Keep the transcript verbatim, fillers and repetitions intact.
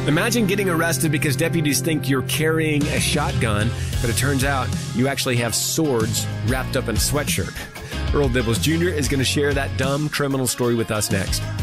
Imagine getting arrested because deputies think you're carrying a shotgun, but it turns out you actually have swords wrapped up in a sweatshirt. Earl Dibbles Junior is going to share that dumb criminal story with us next.